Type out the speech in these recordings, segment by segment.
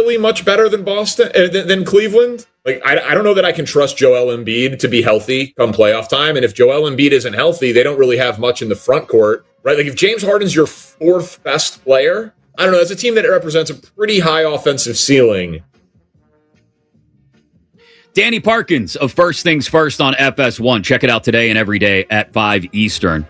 Philly much better than Boston, than Cleveland? Like, I don't know that I can trust Joel Embiid to be healthy come playoff time. And if Joel Embiid isn't healthy, they don't really have much in the front court, right? Like, if James Harden's your fourth best player, I don't know. That's a team that represents a pretty high offensive ceiling. Danny Parkins of First Things First on FS1. Check it out today and every day at 5 Eastern.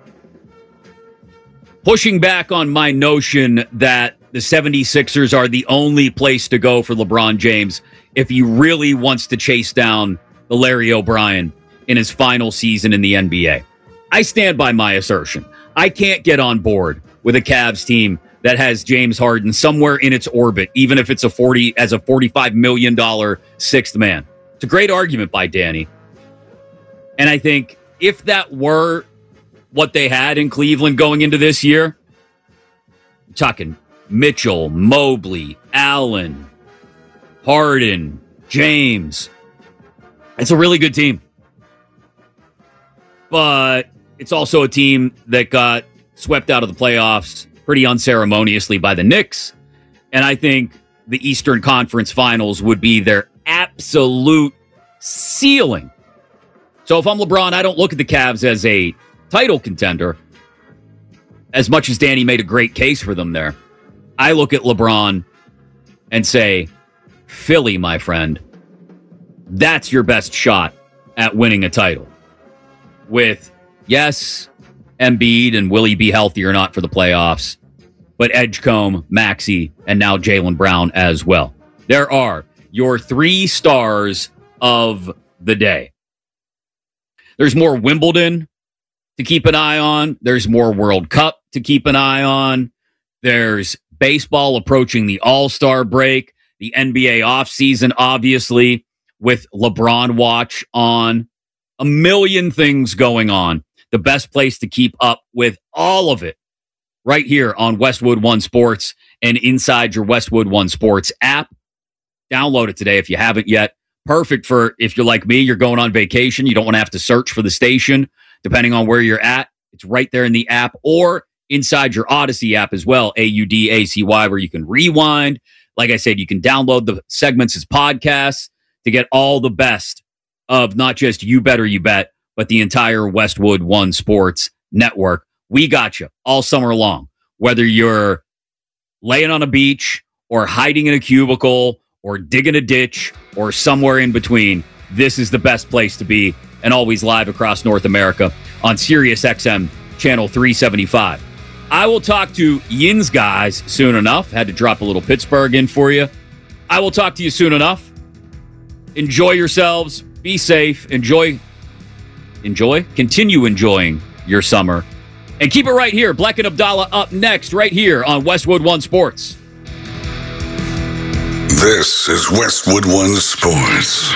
Pushing back on my notion that the 76ers are the only place to go for LeBron James if he really wants to chase down the Larry O'Brien in his final season in the NBA. I stand by my assertion. I can't get on board with a Cavs team that has James Harden somewhere in its orbit, even if it's a $45 million sixth man. It's a great argument by Danny. And I think if that were what they had in Cleveland going into this year, I'm talking Mitchell, Mobley, Allen, Harden, James. It's a really good team. But it's also a team that got swept out of the playoffs pretty unceremoniously by the Knicks. And I think the Eastern Conference Finals would be their absolute ceiling. So if I'm LeBron, I don't look at the Cavs as a title contender, as much as Danny made a great case for them there. I look at LeBron and say, Philly, my friend, that's your best shot at winning a title. With, yes, Embiid and will he be healthy or not for the playoffs, but Edgecombe, Maxey, and now Jaylen Brown as well. There are your three stars of the day. There's more Wimbledon to keep an eye on. There's more World Cup to keep an eye on. There's baseball approaching the All-Star break, the NBA offseason, obviously, with LeBron watch on. A million things going on. The best place to keep up with all of it right here on Westwood One Sports and inside your Westwood One Sports app. Download it today if you haven't yet. Perfect for if you're like me, you're going on vacation. You don't want to have to search for the station, depending on where you're at. It's right there in the app or inside your Odyssey app as well, AUDACY, where you can rewind. Like I said, you can download the segments as podcasts to get all the best of not just You Better You Bet, but the entire Westwood One Sports network. We got you all summer long, whether you're laying on a beach or hiding in a cubicle or digging a ditch or somewhere in between. This is the best place to be, and always live across North America on Sirius XM channel 375. I will talk to Yin's guys soon enough. Had to drop a little Pittsburgh in for you. I will talk to you soon enough. Enjoy yourselves. Be safe. Enjoy. Continue enjoying your summer. And keep it right here. Black and Abdallah up next, right here on Westwood One Sports. This is Westwood One Sports.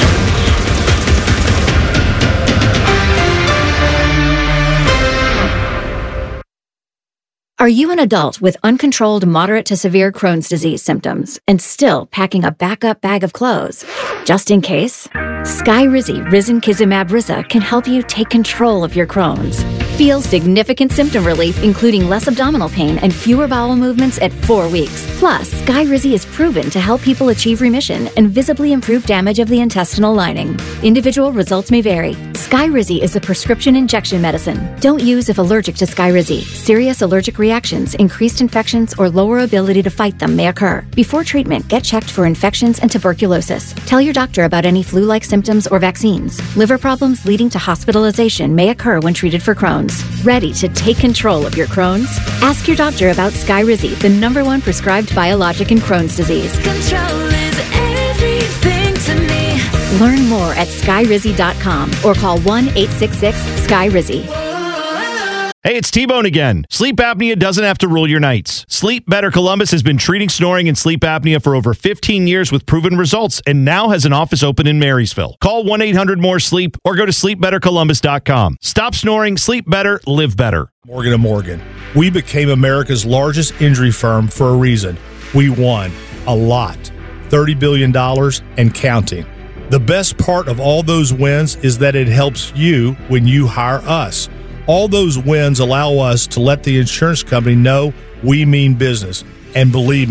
Are you an adult with uncontrolled moderate to severe Crohn's disease symptoms and still packing a backup bag of clothes? Just in case, Skyrizi Risankizumab Riza can help you take control of your Crohn's. Feel significant symptom relief, including less abdominal pain and fewer bowel movements at 4 weeks. Plus, Skyrizi is proven to help people achieve remission and visibly improve damage of the intestinal lining. Individual results may vary. Skyrizi is a prescription injection medicine. Don't use if allergic to Skyrizi. Serious allergic reactions, increased infections, or lower ability to fight them may occur. Before treatment, get checked for infections and tuberculosis. Tell your doctor about any flu-like symptoms or vaccines. Liver problems leading to hospitalization may occur when treated for Crohn's. Ready to take control of your Crohn's? Ask your doctor about Skyrizi, the #1 prescribed biologic in Crohn's disease. Control is everything to me. Learn more at skyrizi.com or call 1-866-SKYRIZI. Hey, it's T-Bone again. Sleep apnea doesn't have to rule your nights. Sleep Better Columbus has been treating snoring and sleep apnea for over 15 years with proven results and now has an office open in Marysville. Call 1-800-MORE-SLEEP or go to sleepbettercolumbus.com. Stop snoring, sleep better, live better. Morgan & Morgan. We became America's largest injury firm for a reason. We won a lot. $30 billion and counting. The best part of all those wins is that it helps you when you hire us. All those wins allow us to let the insurance company know we mean business. And believe me,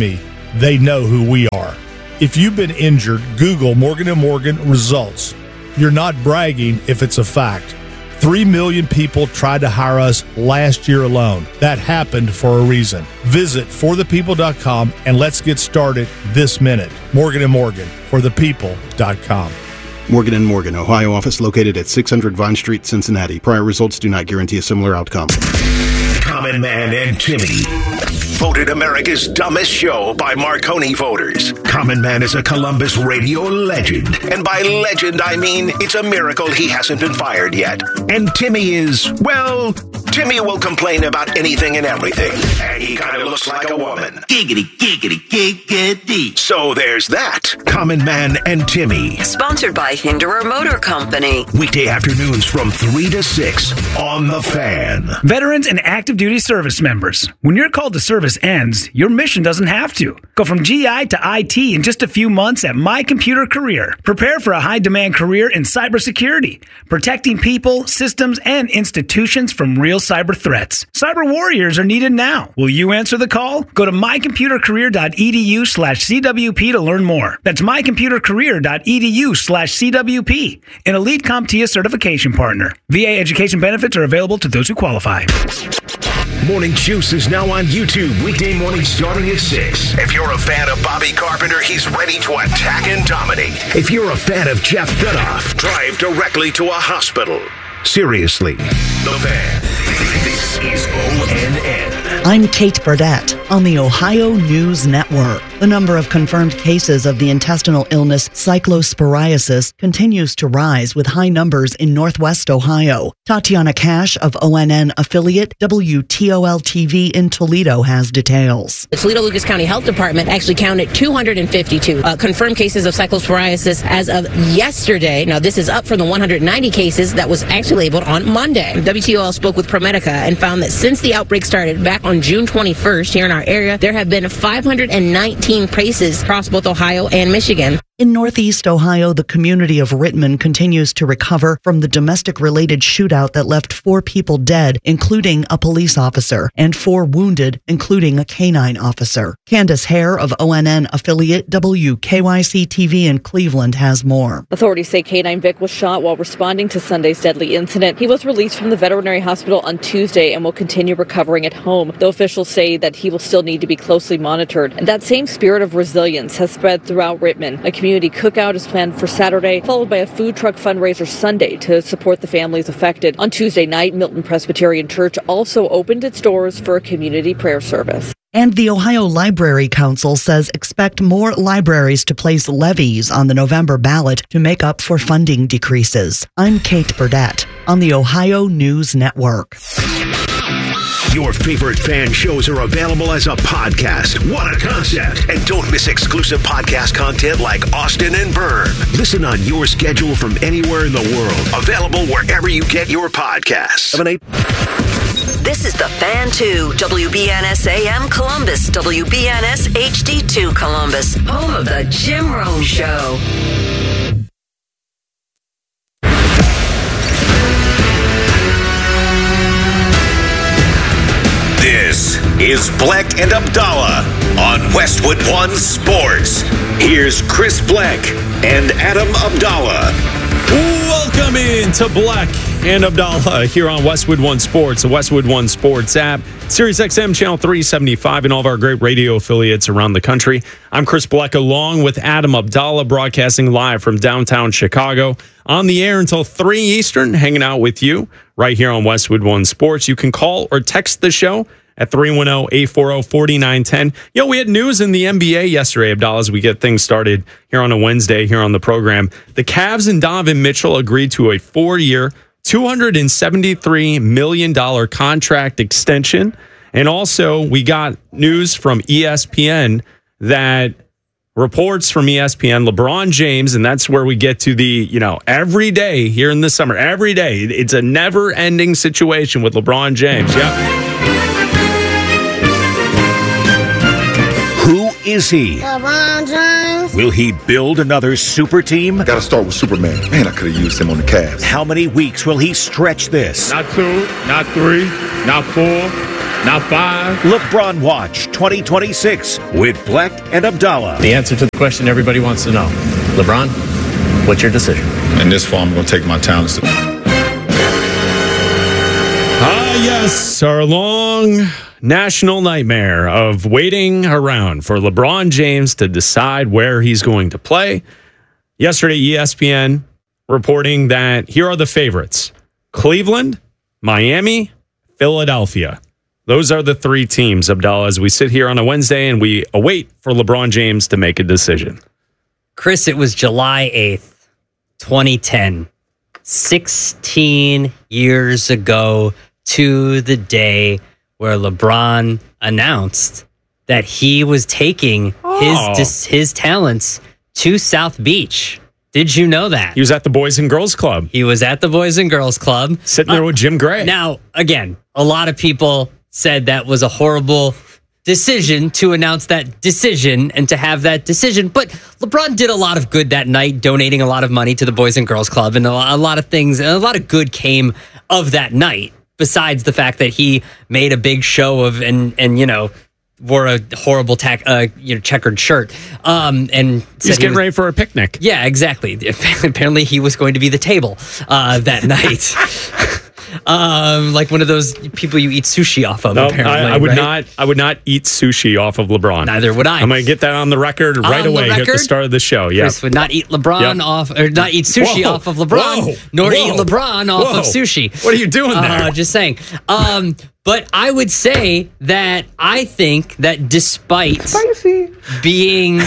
they know who we are. If you've been injured, Google Morgan & Morgan results. You're not bragging if it's a fact. 3 million people tried to hire us last year alone. That happened for a reason. Visit forthepeople.com and let's get started this minute. Morgan & Morgan, forthepeople.com. Morgan & Morgan, Ohio office located at 600 Vine Street, Cincinnati. Prior results do not guarantee a similar outcome. Common Man and Timmy. Voted America's dumbest show by Marconi voters. Common Man is a Columbus radio legend. And by legend, I mean it's a miracle he hasn't been fired yet. And Timmy is, well, Timmy will complain about anything and everything. And he kind of looks like a woman. Giggity, giggity, giggity. So there's that. Common Man and Timmy. Sponsored by Hinderer Motor Company. Weekday afternoons from 3 to 6 on The Fan. Veterans and active duty service members. When your call to service ends, your mission doesn't have to. Go from GI to IT in just a few months at My Computer Career. Prepare for a high-demand career in cybersecurity, protecting people, systems, and institutions from real cyber threats. Cyber warriors are needed now. Will you answer the call? Go to mycomputercareer.edu/CWP to learn more. That's mycomputercareer.edu/CWP, an Elite CompTIA certification partner. VA education benefits are available to those who qualify. Morning Juice is now on YouTube, weekday morning starting at 6. If you're a fan of Bobby Carpenter, he's ready to attack and dominate. If you're a fan of Jeff Dunoff, drive directly to a hospital. Seriously, The Fan. This is ONN. I'm Kate Burdett on the Ohio News Network. The number of confirmed cases of the intestinal illness cyclosporiasis continues to rise with high numbers in Northwest Ohio. Tatiana Cash of ONN affiliate WTOL-TV in Toledo has details. The Toledo-Lucas County Health Department actually counted 252 confirmed cases of cyclosporiasis as of yesterday. Now, this is up from the 190 cases that was actually labeled on Monday. WTOL spoke with ProMedica and found that since the outbreak started back on June 21st here in our area, there have been 519 cases across both Ohio and Michigan. In Northeast Ohio, the community of Rittman continues to recover from the domestic-related shootout that left 4 people dead, including a police officer, and 4 wounded, including a canine officer. Candace Hare of ONN affiliate WKYC-TV in Cleveland has more. Authorities say Canine Vic was shot while responding to Sunday's deadly incident. He was released from the veterinary hospital on Tuesday and will continue recovering at home, though officials say that he will still need to be closely monitored. And that same spirit of resilience has spread throughout Rittman. A community cookout is planned for Saturday, followed by a food truck fundraiser Sunday to support the families affected. On Tuesday night, Milton Presbyterian Church also opened its doors for a community prayer service. And the Ohio Library Council says expect more libraries to place levies on the November ballot to make up for funding decreases. I'm Kate Burdett on the Ohio News Network. Your favorite fan shows are available as a podcast. What a concept! And don't miss exclusive podcast content like Austin and Byrne. Listen on your schedule from anywhere in the world. Available wherever you get your podcasts. This is The Fan 2, WBNS AM Columbus, WBNS HD2 Columbus, home of the Jim Rome Show. This is Bleck and Abdallah on Westwood One Sports. Here's Chris Bleck and Adam Abdallah. Welcome in to Bleck and Abdallah here on Westwood One Sports, the Westwood One Sports app, Sirius XM Channel 375, and all of our great radio affiliates around the country. I'm Chris Bleck along with Adam Abdallah, broadcasting live from downtown Chicago. On the air until 3 Eastern, hanging out with you right here on Westwood One Sports. You can call or text the show at 310-840-4910. We had news in the NBA yesterday, Abdallah, as we get things started here on a Wednesday here on the program. The Cavs and Donovan Mitchell agreed to a 4-year, $273 million contract extension. And also, we got news from ESPN that reports from ESPN, LeBron James, and that's where we get to the, every day here in the summer, every day. It's a never-ending situation with LeBron James. Yep. Who is he? LeBron James. Will he build another super team? Gotta start with Superman. Man, I could have used him on the Cavs. How many weeks will he stretch this? Not 2, not 3, not 4, Now 5. LeBron Watch 2026 with Black and Abdallah. The answer to the question everybody wants to know. LeBron, what's your decision? In this fall, I'm going to take my talents to... Yes, our long national nightmare of waiting around for LeBron James to decide where he's going to play. Yesterday, ESPN reporting that here are the favorites: Cleveland, Miami, Philadelphia. Those are the 3 teams, Abdallah, as we sit here on a Wednesday and we await for LeBron James to make a decision. Chris, it was July 8th, 2010. 16 years ago to the day where LeBron announced that he was taking his talents to South Beach. Did you know that? He was at the Boys and Girls Club. He was at the Boys and Girls Club. Sitting there with Jim Gray. Now, again, a lot of people said that was a horrible decision to announce that decision and to have that decision. But LeBron did a lot of good that night, donating a lot of money to the Boys and Girls Club. And a lot of things, a lot of good came of that night, besides the fact that he made a big show of and you know, wore a horrible checkered shirt. And he's getting ready for a picnic. Yeah, exactly. Apparently he was going to be the table that night. Like one of those people you eat sushi off of. No, apparently, I would not eat sushi off of LeBron. Neither would I. I'm going to get that on the record right away at the start of the show. Yeah, Chris would not eat LeBron off, or not eat sushi off of LeBron, nor eat LeBron off of sushi. What are you doing there? Just saying. But I would say that I think that despite being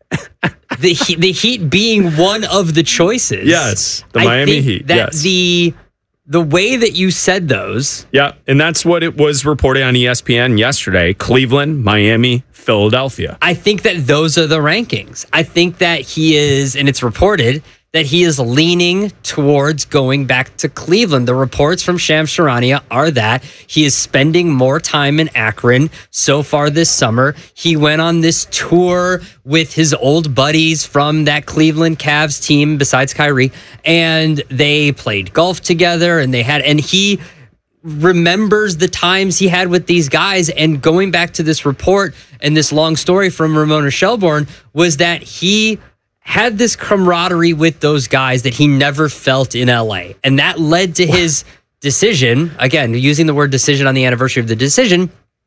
the Heat being one of the choices, yes, the Miami Heat, that the way that you said those. Yeah, and that's what it was reported on ESPN yesterday. Cleveland, Miami, Philadelphia. I think that those are the rankings. I think that he is, and it's reported that he is leaning towards going back to Cleveland. The reports from Shams Charania are that he is spending more time in Akron so far this summer. He went on this tour with his old buddies from that Cleveland Cavs team, besides Kyrie, and they played golf together, and he remembers the times he had with these guys. And going back to this report and this long story from Ramona Shelbourne was that he had this camaraderie with those guys that he never felt in LA. And that led to his decision, again, using the word decision on the anniversary of the decision,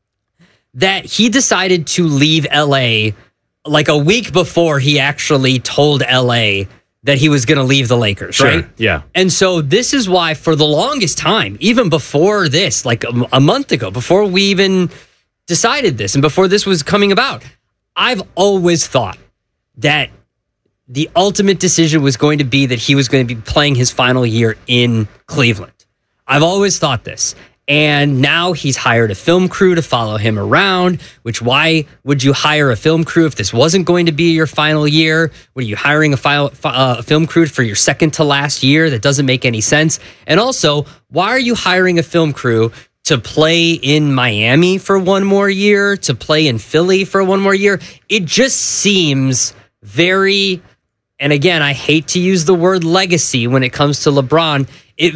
that he decided to leave LA like a week before he actually told LA that he was going to leave the Lakers, Sure. right? Yeah. And so this is why for the longest time, even before this, like a month ago, before we even decided this and before this was coming about, I've always thought that the ultimate decision was going to be that he was going to be playing his final year in Cleveland. I've always thought this. And now he's hired a film crew to follow him around, which why would you hire a film crew if this wasn't going to be your final year? What are you hiring a film crew for your second to last year? That doesn't make any sense. And also, why are you hiring a film crew to play in Miami for one more year, to play in Philly for one more year? It just seems very... And again, I hate to use the word legacy when it comes to LeBron.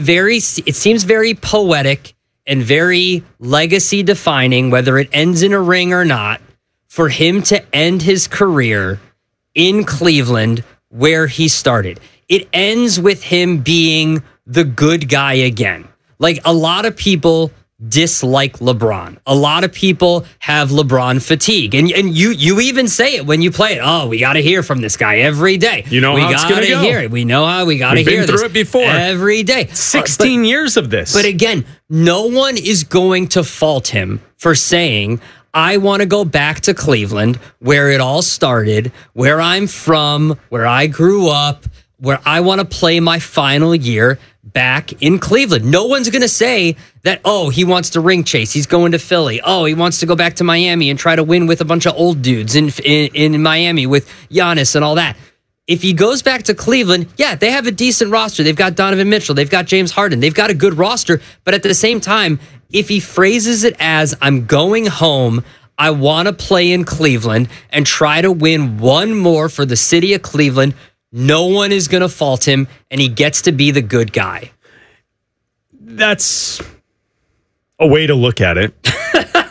It seems very poetic and very legacy defining, whether it ends in a ring or not, for him to end his career in Cleveland where he started. It ends with him being the good guy again. Like, a lot of people dislike LeBron. A lot of people have LeBron fatigue. And you even say it when you play it. Oh, we got to hear from this guy every day. You know how it's going to go. Hear it. We know how we got to hear this. We've been through it before. Every day. 16 years of this. But again, no one is going to fault him for saying, I want to go back to Cleveland, where it all started, where I'm from, where I grew up, where I want to play my final year back in Cleveland. No one's going to say that, oh, he wants to ring chase. He's going to Philly. Oh, he wants to go back to Miami and try to win with a bunch of old dudes in Miami with Giannis and all that. If he goes back to Cleveland, yeah, they have a decent roster. They've got Donovan Mitchell. They've got James Harden. They've got a good roster. But at the same time, if he phrases it as, I'm going home, I want to play in Cleveland and try to win one more for the city of Cleveland, no one is going to fault him, and he gets to be the good guy. That's a way to look at it.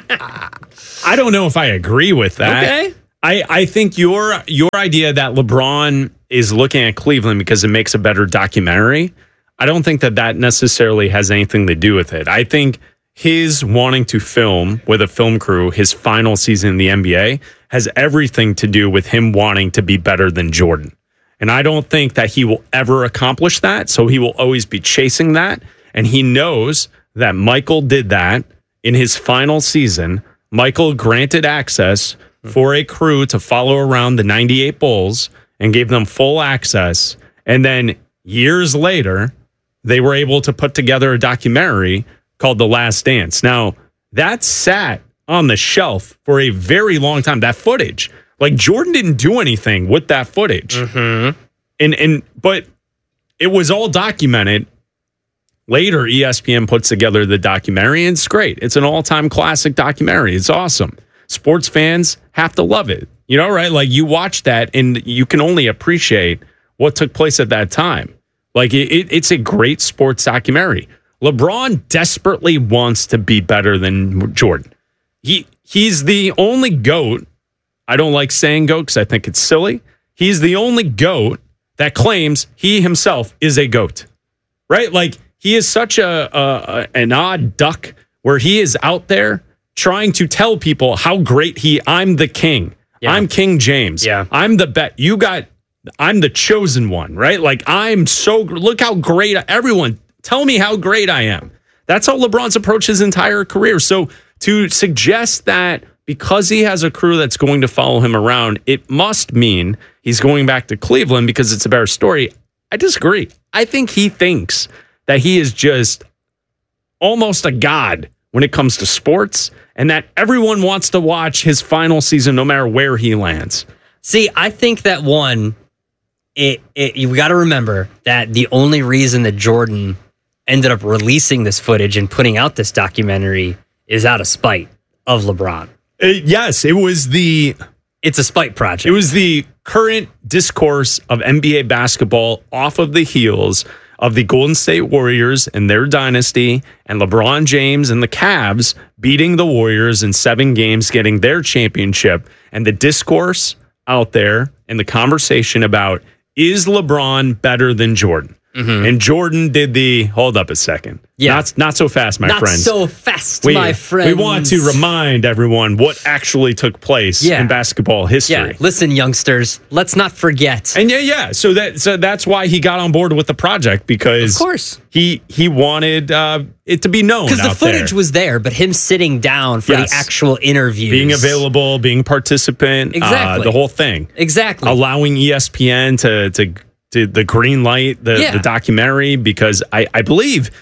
I don't know if I agree with that. Okay. I think your idea that LeBron is looking at Cleveland because it makes a better documentary, I don't think that necessarily has anything to do with it. I think his wanting to film with a film crew his final season in the NBA has everything to do with him wanting to be better than Jordan. And I don't think that he will ever accomplish that. So he will always be chasing that. And he knows that Michael did that in his final season. Michael granted access for a crew to follow around the 98 Bulls and gave them full access. And then years later, they were able to put together a documentary called The Last Dance. Now, that sat on the shelf for a very long time, that footage. Like, Jordan didn't do anything with that footage. But it was all documented. Later, ESPN puts together the documentary, and it's great. It's an all-time classic documentary. It's awesome. Sports fans have to love it. You know, right? Like, you watch that, and you can only appreciate what took place at that time. Like, it's a great sports documentary. LeBron desperately wants to be better than Jordan. He's the only GOAT. I don't like saying GOAT because I think it's silly. He's the only GOAT that claims he himself is a GOAT, right? Like, he is such an odd duck where he is out there trying to tell people how great I'm the king. Yeah. I'm King James. Yeah. I'm the best. I'm the chosen one, right? Like, look how great, everyone, tell me how great I am. That's how LeBron's approached his entire career. So to suggest that because he has a crew that's going to follow him around, it must mean he's going back to Cleveland because it's a better story. I disagree. I think he thinks that he is just almost a god when it comes to sports and that everyone wants to watch his final season no matter where he lands. See, I think that you got to remember that the only reason that Jordan ended up releasing this footage and putting out this documentary is out of spite of LeBron. Yes, it's a spite project. It was the current discourse of NBA basketball off of the heels of the Golden State Warriors and their dynasty and LeBron James and the Cavs beating the Warriors in 7 games, getting their championship. And the discourse out there and the conversation about, is LeBron better than Jordan? Mm-hmm. And Jordan did hold up a second. Yeah. Not so fast, my friends. Not so fast, my friends. We want to remind everyone what actually took place in basketball history. Yeah. Listen, youngsters, let's not forget. And so that's why he got on board with the project, because of course he wanted it to be known. Because the footage was there, but him sitting down for the actual interviews, being available, being participant, exactly, the whole thing, exactly, allowing ESPN to the green light, the documentary, because I believe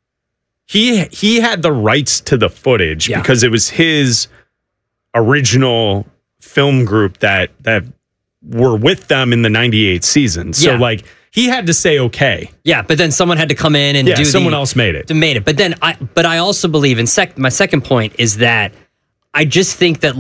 he had the rights to the footage because it was his original film group that were with them in the 98 season. So he had to say okay. Yeah, but then someone had to come in and do someone else made it. But then I also believe in my second point is that I just think that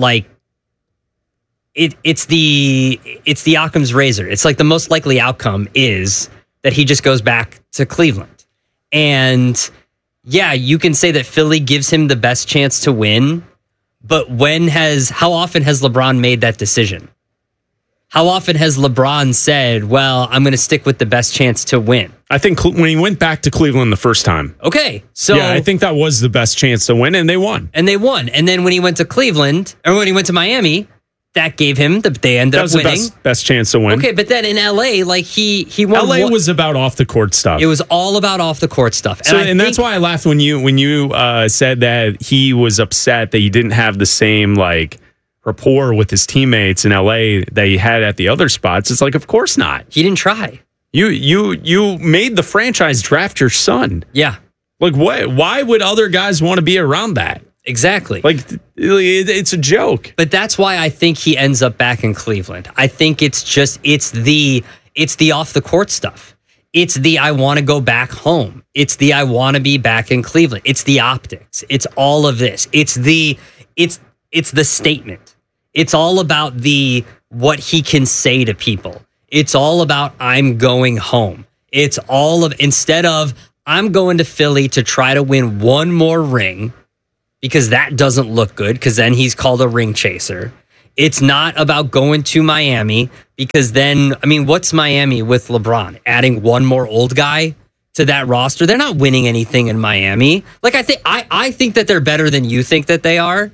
it's the Occam's razor. It's like the most likely outcome is that he just goes back to Cleveland. And you can say that Philly gives him the best chance to win, but how often has LeBron made that decision? How often has LeBron said, well, I'm going to stick with the best chance to win? I think when he went back to Cleveland the first time. Okay. So I think that was the best chance to win, and they won. And then when he went to Cleveland, or when he went to Miami, that gave him they ended up winning. That was the best chance to win. Okay, but then in LA, he won. LA was about off the court stuff. It was all about off the court stuff. And that's why I laughed when you said that he was upset that he didn't have the same rapport with his teammates in LA that he had at the other spots. It's like, of course not. He didn't try. You made the franchise draft your son. Yeah. Like, what? Why would other guys want to be around that? Exactly. It's a joke. But that's why I think he ends up back in Cleveland. I think it's the off the court stuff. It's the I want to go back home. It's the I want to be back in Cleveland. It's the optics. It's all of this. It's the statement. It's all about what he can say to people. It's all about I'm going home. It's all of, instead of I'm going to Philly to try to win one more ring, because that doesn't look good, because then he's called a ring chaser. It's not about going to Miami, because then, I mean, what's Miami with LeBron? Adding one more old guy to that roster? They're not winning anything in Miami. Like, I think that they're better than you think that they are,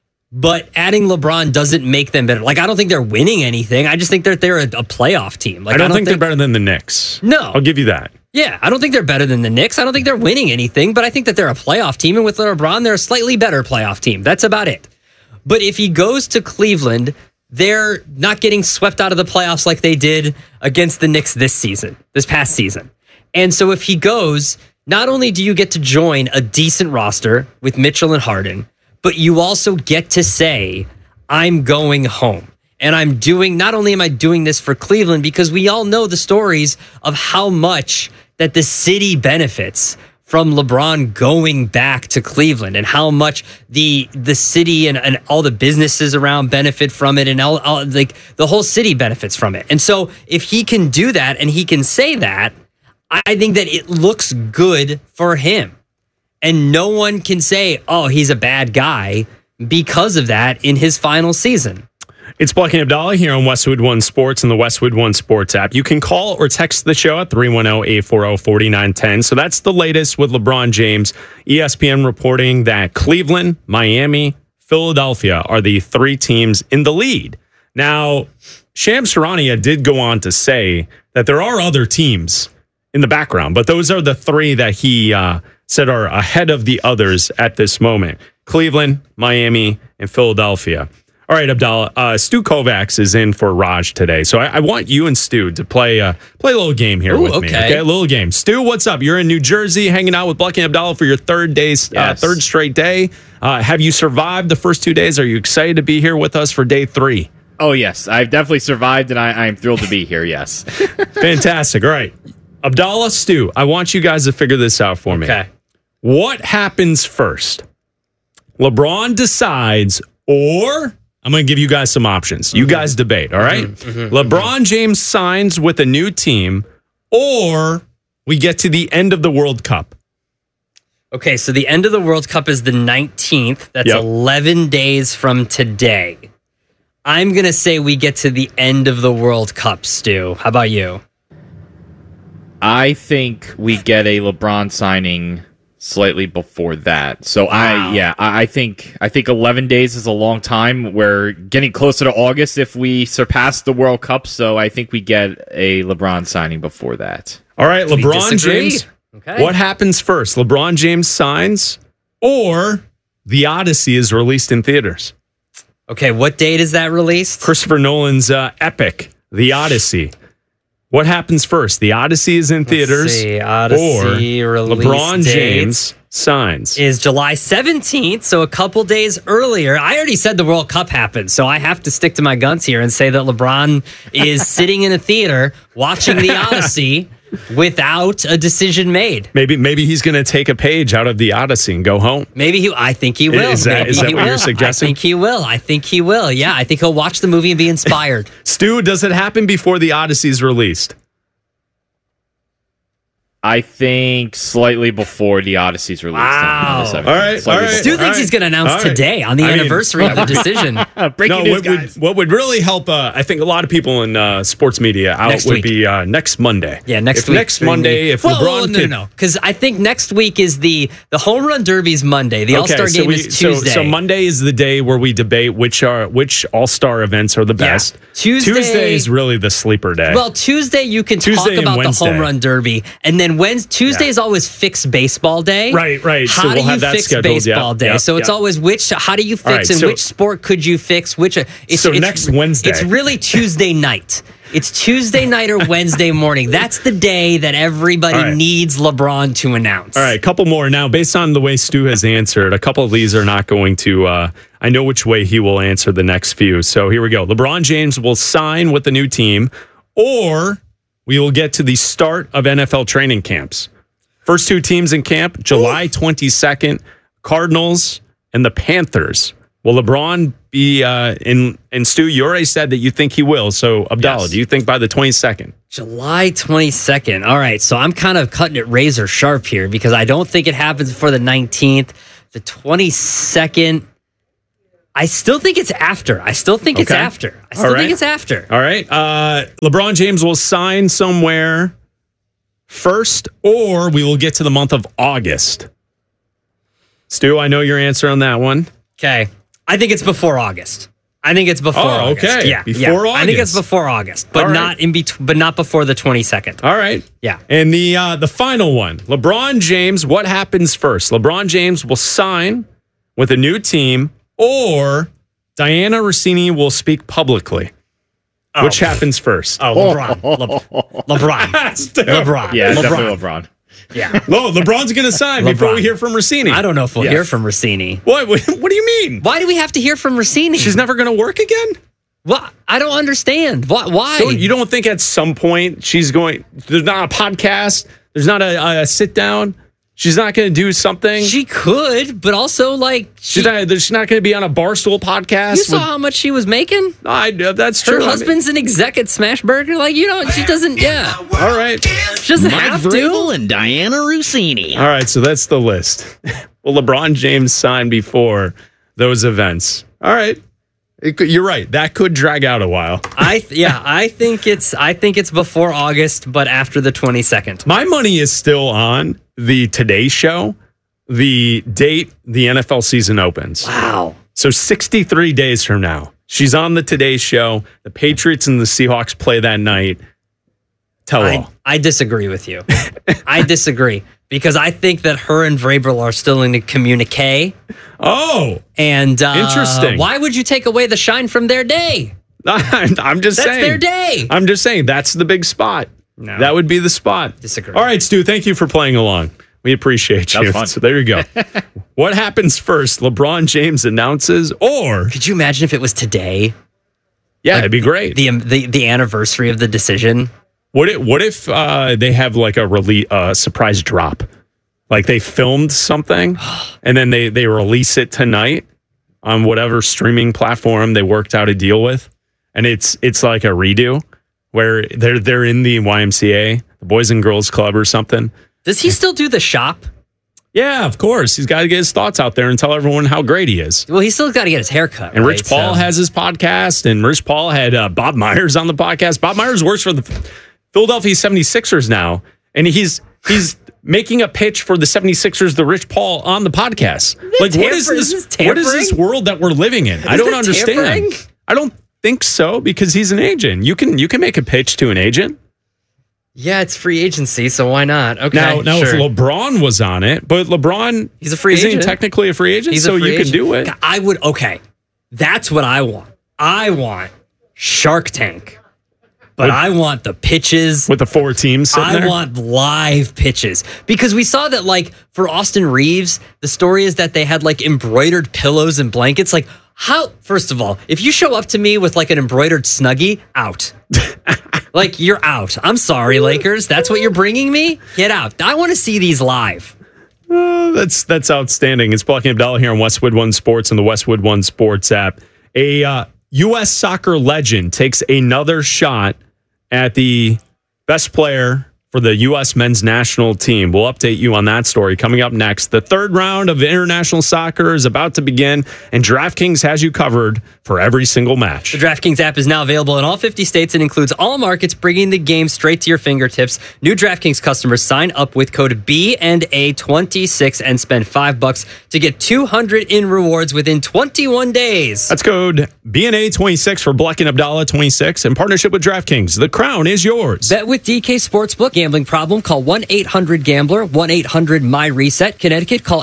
but adding LeBron doesn't make them better. Like, I don't think they're winning anything. I just think that they're a playoff team. Like, I don't think they're better than the Knicks. No. I'll give you that. Yeah, I don't think they're better than the Knicks. I don't think they're winning anything, but I think that they're a playoff team, and with LeBron, they're a slightly better playoff team. That's about it. But if he goes to Cleveland, they're not getting swept out of the playoffs like they did against the Knicks this past season. And so if he goes, not only do you get to join a decent roster with Mitchell and Harden, but you also get to say, I'm going home. And not only am I doing this for Cleveland, because we all know the stories of how much that the city benefits from LeBron going back to Cleveland, and how much the city and all the businesses around benefit from it, and all like the whole city benefits from it. And so if he can do that and he can say that, I think that it looks good for him. And no one can say, oh, he's a bad guy because of that in his final season. It's Black and Abdallah here on Westwood One Sports and the Westwood One Sports app. You can call or text the show at 310-840-4910. So that's the latest with LeBron James. ESPN reporting that Cleveland, Miami, Philadelphia are the three teams in the lead. Now, Shams Charania did go on to say that there are other teams in the background, but those are the three that he said are ahead of the others at this moment. Cleveland, Miami, and Philadelphia. All right, Abdallah, Stu Kovacs is in for Raj today. So I want you and Stu to play a little game here with me. Okay, a little game. Stu, what's up? You're in New Jersey hanging out with Black and Abdallah for your third straight day. Have you survived the first 2 days? Are you excited to be here with us for day 3? Oh, yes. I've definitely survived, and I'm thrilled to be here, yes. Fantastic. All right. Abdallah, Stu, I want you guys to figure this out for me. Okay. What happens first? LeBron decides, or I'm going to give you guys some options. You guys debate, all right? LeBron James signs with a new team, or we get to the end of the World Cup. Okay, so the end of the World Cup is the 19th. That's 11 days from today. I'm going to say we get to the end of the World Cup, Stu. How about you? I think we get a LeBron signing slightly before that. So I think 11 days is a long time. We're getting closer to August if we surpass the World Cup. So I think we get a LeBron signing before that. All right, LeBron James. Okay. What happens first? LeBron James signs, or The Odyssey is released in theaters? Okay, what date is that released? Christopher Nolan's epic, The Odyssey. What happens first? The Odyssey is in theaters, Odyssey or LeBron James signs. Is July 17th, so a couple days earlier. I already said the World Cup happened, so I have to stick to my guns here and say that LeBron is sitting in a theater watching The Odyssey without a decision made. Maybe he's going to take a page out of The Odyssey and go home. I think he will. Is that what you're suggesting? I think he will. Yeah, I think he'll watch the movie and be inspired. Stu, does it happen before The Odyssey is released? I think slightly before The Odyssey's released. Wow. All right. Stu thinks he's going to announce today on the anniversary of the decision. Breaking news, guys. What would really help, I think a lot of people in sports media would be next Monday. Yeah, next week. Next Monday, if LeBron No. Because I think next week is the Home Run Derby's Monday. The All-Star game is Tuesday. So Monday is the day where we debate which All-Star events are the best. Tuesday is really the sleeper day. Well, Tuesday you can talk about the Home Run Derby, and then Tuesday is always fixed baseball day. Right. How so do you fix baseball day? So it's always how do you fix and which sport could you fix? It's next Wednesday. It's really Tuesday night. It's Tuesday night or Wednesday morning. That's the day that everybody needs LeBron to announce. All right, a couple more. Now, based on the way Stu has answered, a couple of these are not going to, I know which way he will answer the next few. So here we go. LeBron James will sign with the new team, or we will get to the start of NFL training camps. First two teams in camp, July 22nd, Cardinals and the Panthers. Will LeBron be in? And Stu, you already said that you think he will. So, Abdallah, do you think by the 22nd? July 22nd. All right. So I'm kind of cutting it razor sharp here because I don't think it happens before the 19th. The 22nd. I still think it's after. I still think it's after. All right. LeBron James will sign somewhere first, or we will get to the month of August. Stu, I know your answer on that one. Okay. I think it's before August. August. Okay. Yeah. Before August. I think it's before August, but not in between, but not before the 22nd. All right. Yeah. And the final one, LeBron James, what happens first? LeBron James will sign with a new team, or Diana Rossini will speak publicly. Which happens first? LeBron. LeBron. Yeah, LeBron. definitely LeBron. Yeah. No, LeBron's going to sign before we hear from Rossini. I don't know if we'll hear from Rossini. What do you mean? Why do we have to hear from Rossini? She's never going to work again? Well, I don't understand. Why? You don't think at some point she's going... There's not a podcast? There's not a sit-down? She's not going to do something? She could, but also, like... She's not going to be on a Barstool podcast? You saw how much she was making? That's true. Her husband's an exec at Smashburger. Like, she doesn't... Yeah. All right. She doesn't have to. and Diana Rossini. All right, so that's the list. Will LeBron James sign before those events? All right. You're right. That could drag out a while. I think it's before August, but after the 22nd. My money is still on the Today Show, the date the NFL season opens. Wow. So 63 days from now, she's on the Today Show. The Patriots and the Seahawks play that night. Tell all. I disagree with you. I disagree because I think that her and Vrabel are still in a communique. Oh. And interesting. Why would you take away the shine from their day? I'm just saying. That's their day. I'm just saying that's the big spot. No. That would be the spot. Disagree. All right, Stu, thank you for playing along. We appreciate you. That was fun. So there you go. What happens first? LeBron James announces, or... Could you imagine if it was today? Yeah, it'd be great. The anniversary of the decision. What if they have like a surprise drop? Like they filmed something and then they release it tonight on whatever streaming platform they worked out a deal with, and it's like a redo where they're in the YMCA, the Boys and Girls Club or something. Does he still do the shop? Yeah, of course. He's got to get his thoughts out there and tell everyone how great he is. Well, he's still got to get his hair cut. And Rich Paul has his podcast, and Rich Paul had Bob Myers on the podcast. Bob Myers works for the Philadelphia 76ers now, and he's making a pitch for the 76ers, the Rich Paul, on the podcast. Like, what is this? What is this world that we're living in? I don't understand. Tampering? I don't think so, because he's an agent. You can make a pitch to an agent. Yeah, it's free agency, so why not? Okay. Now sure. if LeBron was on it, but LeBron, he's a free isn't agent. He technically a free agent, He's so a free you agent. could do it. I would. Okay, that's what I want. I want Shark Tank. But I want the pitches. With the 4 teams sitting there? I want live pitches. Because we saw that, like, for Austin Reeves, the story is that they had, like, embroidered pillows and blankets. Like, how, first of all, if you show up to me with, like, an embroidered Snuggie, out. Like, you're out. I'm sorry, Lakers. That's what you're bringing me? Get out. I want to see these live. That's outstanding. It's Bucky Abdallah here on Westwood One Sports and the Westwood One Sports app. A U.S. soccer legend takes another shot at the best player for the U.S. men's national team. We'll update you on that story coming up next. The third round of international soccer is about to begin, and DraftKings has you covered for every single match. The DraftKings app is now available in all 50 states and includes all markets, bringing the game straight to your fingertips. New DraftKings customers sign up with code BNA26 and spend $5 to get $200 in rewards within 21 days. That's code BNA26 for Black and Abdallah 26 in partnership with DraftKings. The crown is yours. Bet with DK Sportsbook. Gambling problem? Call 1-800-GAMBLER. 1-800-MY-RESET. Connecticut, call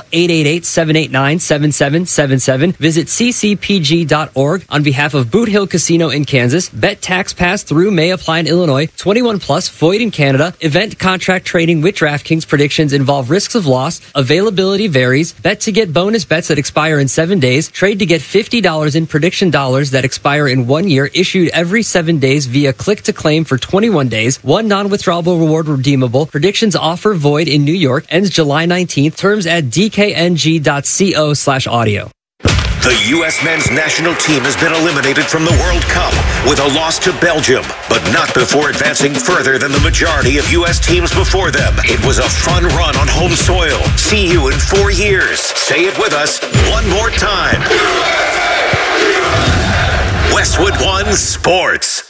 888-789-7777. Visit ccpg.org. On behalf of Boot Hill Casino in Kansas, bet tax pass through may apply in Illinois. 21 plus, void in Canada. Event contract trading with DraftKings. Predictions involve risks of loss. Availability varies. Bet to get bonus bets that expire in 7 days. Trade to get $50 in prediction dollars that expire in 1 year. Issued every 7 days via click to claim for 21 days. One non-withdrawable reward redeemable. Predictions offer void in New York. Ends July 19th. Terms at dkng.co/audio. The U.S. men's national team has been eliminated from the World Cup with a loss to Belgium, but not before advancing further than the majority of U.S. teams before them. It was a fun run on home soil. See you in 4 years. Say it with us one more time. Westwood One Sports.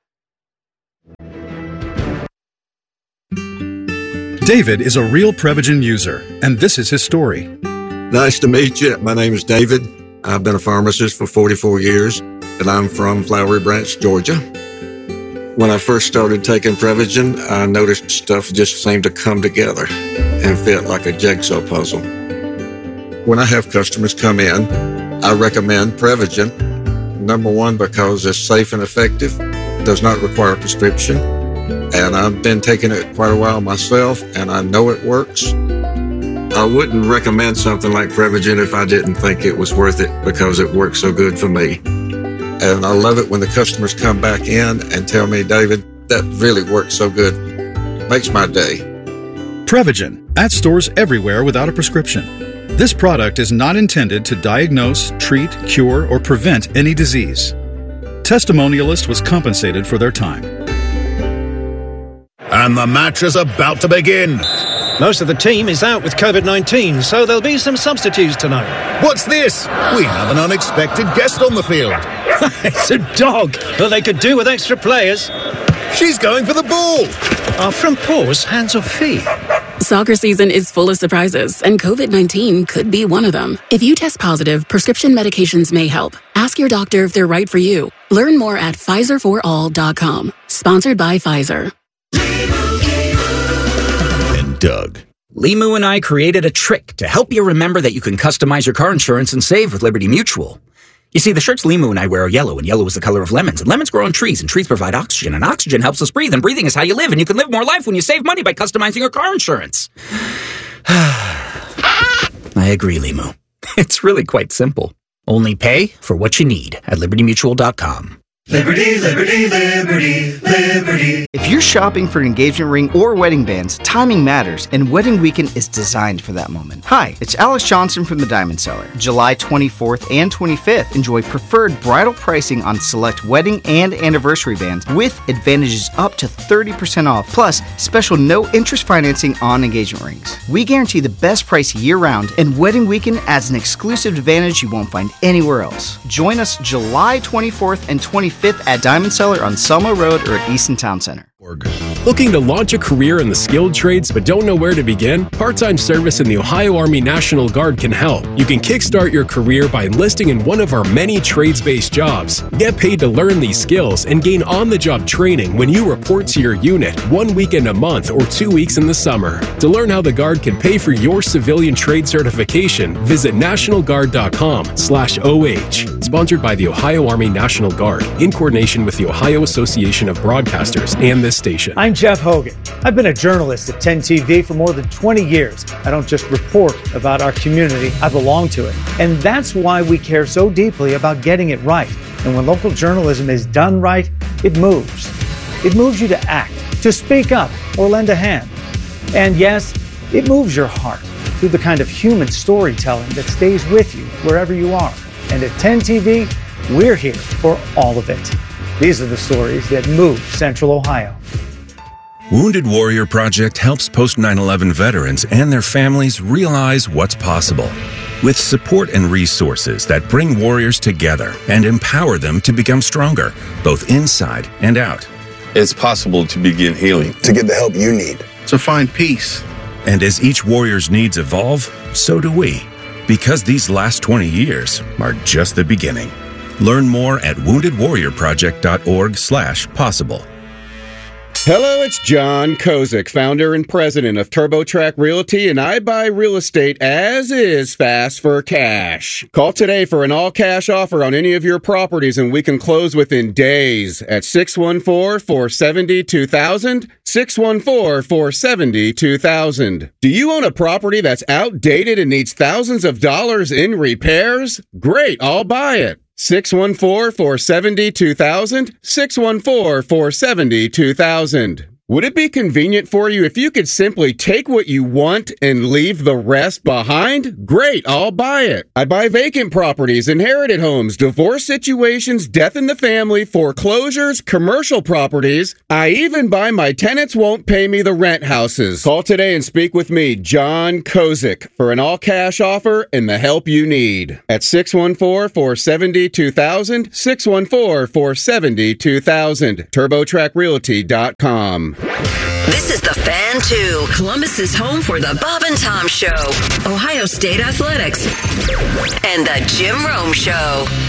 David is a real Prevagen user, and this is his story. Nice to meet you. My name is David. I've been a pharmacist for 44 years, and I'm from Flowery Branch, Georgia. When I first started taking Prevagen, I noticed stuff just seemed to come together and fit like a jigsaw puzzle. When I have customers come in, I recommend Prevagen. Number one, because it's safe and effective, does not require a prescription, and I've been taking it quite a while myself, and I know it works. I wouldn't recommend something like Prevagen if I didn't think it was worth it because it works so good for me. And I love it when the customers come back in and tell me, David, that really works so good. Makes my day. Prevagen, at stores everywhere without a prescription. This product is not intended to diagnose, treat, cure, or prevent any disease. Testimonialist was compensated for their time. And the match is about to begin. Most of the team is out with COVID-19, so there'll be some substitutes tonight. What's this? We have an unexpected guest on the field. It's a dog, but they could do with extra players. She's going for the ball. Are front paws hands or feet? Soccer season is full of surprises, and COVID-19 could be one of them. If you test positive, prescription medications may help. Ask your doctor if they're right for you. Learn more at PfizerForAll.com. Sponsored by Pfizer. Doug. Limu and I created a trick to help you remember that you can customize your car insurance and save with Liberty Mutual. You see, the shirts Limu and I wear are yellow, and yellow is the color of lemons, and lemons grow on trees, and trees provide oxygen, and oxygen helps us breathe, and breathing is how you live, and you can live more life when you save money by customizing your car insurance. I agree, Limu. It's really quite simple. Only pay for what you need at libertymutual.com. Liberty, liberty, liberty, liberty. If you're shopping for an engagement ring or wedding bands, timing matters, and Wedding Weekend is designed for that moment. Hi, it's Alex Johnson from the Diamond Seller. July 24th and 25th, enjoy preferred bridal pricing on select wedding and anniversary bands with advantages up to 30% off, plus special no-interest financing on engagement rings. We guarantee the best price year-round, and Wedding Weekend adds an exclusive advantage you won't find anywhere else. Join us July 24th and 25th at Diamond Seller on Selma Road or at Easton Town Center. Looking to launch a career in the skilled trades but don't know where to begin? Part-time service in the Ohio Army National Guard can help. You can kickstart your career by enlisting in one of our many trades-based jobs. Get paid to learn these skills and gain on-the-job training when you report to your unit 1 weekend a month or 2 weeks in the summer. To learn how the Guard can pay for your civilian trade certification, visit nationalguard.com/OH. Sponsored by the Ohio Army National Guard in coordination with the Ohio Association of Broadcasters and this station. I'm Jeff Hogan. I've been a journalist at 10 TV for more than 20 years. I don't just report about our community, I belong to it. And that's why we care so deeply about getting it right. And when local journalism is done right, it moves. It moves you to act, to speak up, or lend a hand. And yes, it moves your heart through the kind of human storytelling that stays with you wherever you are. And at 10 TV, we're here for all of it. These are the stories that move Central Ohio. Wounded Warrior Project helps post 9/11 veterans and their families realize what's possible. With support and resources that bring warriors together and empower them to become stronger, both inside and out. It's possible to begin healing, to get the help you need, to find peace. And as each warrior's needs evolve, so do we. Because these last 20 years are just the beginning. Learn more at woundedwarriorproject.org/possible. Hello, it's John Kozik, founder and president of TurboTrack Realty, and I buy real estate as is fast for cash. Call today for an all-cash offer on any of your properties, and we can close within days at 614-470-2000, 614-470-2000. Do you own a property that's outdated and needs thousands of dollars in repairs? Great, I'll buy it. 614-470-2000, 614-470-2000. Would it be convenient for you if you could simply take what you want and leave the rest behind? Great, I'll buy it. I buy vacant properties, inherited homes, divorce situations, death in the family, foreclosures, commercial properties. I even buy my tenants won't pay me the rent houses. Call today and speak with me, John Kozik, for an all-cash offer and the help you need. At 614-470-2000, 614-470-2000, TurboTrackRealty.com. This is The Fan 2, Columbus's home for the Bob and Tom Show, Ohio State Athletics, and the Jim Rome Show.